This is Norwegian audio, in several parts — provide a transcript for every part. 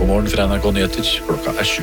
God morgen fra NRK Nyheter, klokka 7.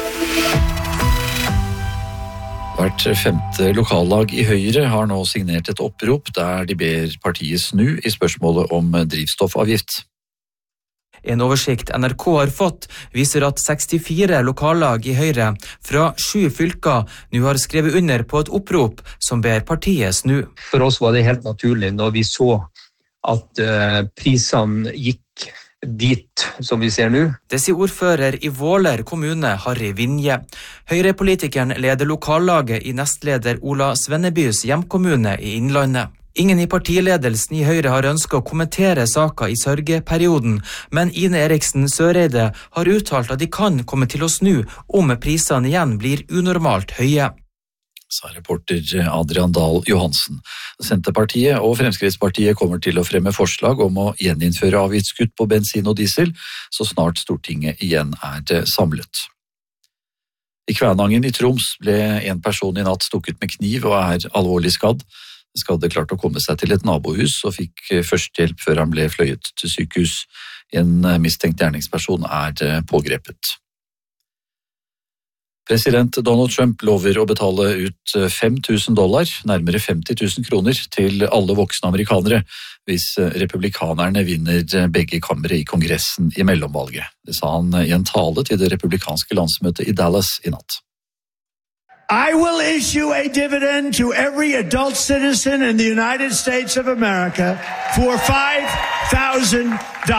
Hvert femte lokallag i Høyre har nå signert et opprop der de ber partiet snu i spørsmålet om drivstoffavgift. En oversikt NRK har fått viser at 64 lokallag i Høyre fra 7 fylker nå har skrevet under på et opprop som ber partiet snu. For oss var det helt naturlig når vi så at prisene gikk dit som vi ser nå. Det sier ordfører i Våler kommune, Harry Vinje. Høyre-politikeren leder lokallaget i nestleder Ola Svennebys hjemkommune i Innlandet. Ingen i partiledelsen i Høyre har ønsket å kommentere saka i sørgeperioden, men Ine Eriksen Søreide har uttalt at de kan komme til å snu om prisene igjen blir unormalt høye. Sa reporter Adrian Dahl Johansen. Senterpartiet og Fremskrittspartiet kommer til å fremme forslag om å gjeninnføre avgiftskutt på bensin og diesel, så snart Stortinget igjen er samlet. I Kvænangen i Troms ble en person i natt stukket med kniv og er alvorlig skadd. Skadde klarte å komme seg til et nabohus og fikk førstehjelp før han ble fløyet til sykehus. En mistenkt gjerningsperson er pågrepet. President Donald Trump lover å betale ut $5,000, nærmere 50 000 kroner, til alle voksne amerikanere hvis republikanerne vinner begge kamre i kongressen i mellomvalget. Det sa han i en tale til det republikanske landsmøtet i Dallas i natt. I will issue a dividend to every adult citizen in the United States of America for $5,000.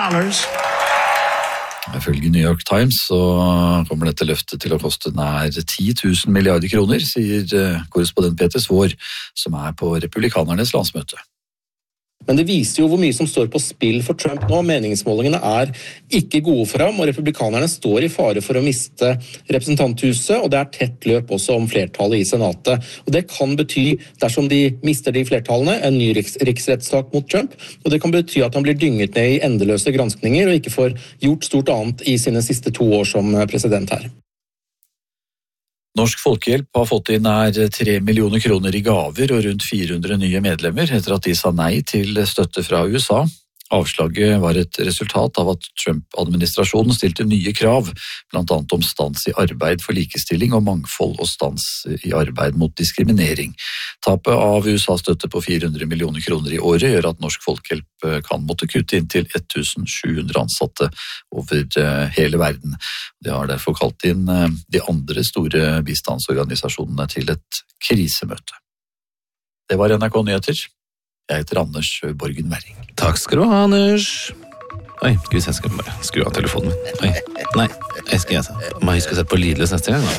Ifølge New York Times så kommer dette løftet til å koste nær 10 000 milliarder kroner, sier korrespondent Peter Svår, som er på republikanernes landsmøte. Men det viser jo hvor mye som står på spill for Trump nå. Meningsmålingene er ikke gode for ham, og republikanerne står i fare for å miste representanthuset, og det er tett løp også om flertallet i senatet. Og det kan bety, dersom de mister de flertallene, en ny riksrettssak mot Trump, og det kan bety at han blir dynget ned i endeløse granskninger og ikke får gjort stort annet i sine siste 2 år som president her. Norsk Folkehjelp har fått inn nær 3 millioner kroner i gaver og rundt 400 nye medlemmer etter at de sa nei til støtte fra USA. Avslaget var et resultat av at Trump-administrasjonen stilte nye krav, blant annet om stans i arbeid for likestilling og mangfold og stans i arbeid mot diskriminering. Tapet av USA-støtte på 400 millioner kroner i året gjør at Norsk Folkehjelp kan måtte kutte inn til 1700 ansatte over hele verden. De har derfor kalt inn de andre store bistandsorganisasjonene til et krisemøte. Det var NRK Nyheter. Jeg heter Anders Borgen Werring. Takk skal du ha, Anders. Oi, gud, jeg skal bare skru av telefonen min. Oi, nei, jeg må huske å sette på lydløs neste gang.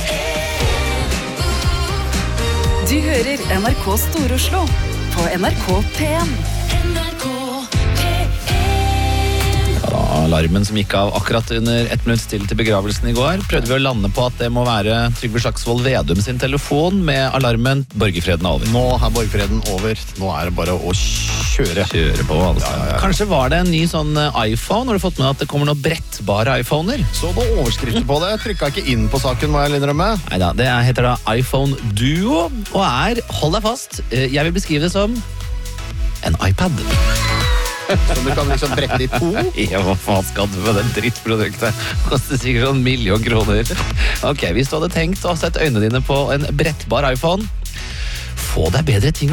Du hører NRK Stor-Oslo på NRK P1. Alarmen som gikk av akkurat under 1 minutt stille til begravelsen i går, prøvde vi å lande på at det må være Trygve Slagsvold Vedum sin telefon med alarmen «Borgerfreden er over». Nå er borgerfreden over, nå er det bare å kjøre. Kjøre på, altså. Ja. Kanskje var det en ny sånn iPhone, har du fått med at det kommer noen brettbare iPhoner? Så noen overskrifter på det, jeg trykket ikke inn på saken, må jeg innrømme. Neida, det heter da iPhone Duo, og hold deg fast, jeg vil beskrive det som en iPad. Så du kan liksom brekke de 2? Ja, hva faen skal du med den drittproduktet? Koster sikkert sånn 1 million kroner. Ok, hvis du hadde tenkt å sette øynene dine på en brettbar iPhone, få deg bedre ting